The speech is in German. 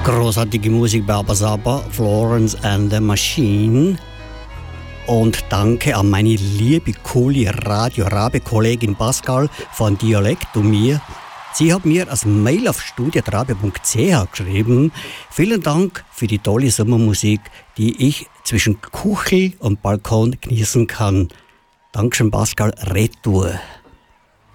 Großartige Musik bei Abba Florence and the Machine. Und danke an meine liebe, coole Radio-Rabe-Kollegin Pascal von Dialekt und mir. Sie hat mir als Mail auf studio.rabe.ch geschrieben. Vielen Dank für die tolle Sommermusik, die ich zwischen Küche und Balkon genießen kann. Dankeschön, Pascal. Retour.